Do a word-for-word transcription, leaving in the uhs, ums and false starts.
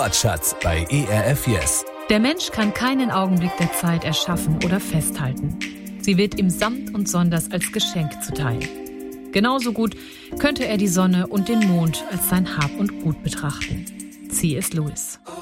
Wortschatz bei E R F Yes. Der Mensch kann keinen Augenblick der Zeit erschaffen oder festhalten. Sie wird ihm samt und sonders als Geschenk zuteil. Genauso gut könnte er die Sonne und den Mond als sein Hab und Gut betrachten. C S. Lewis.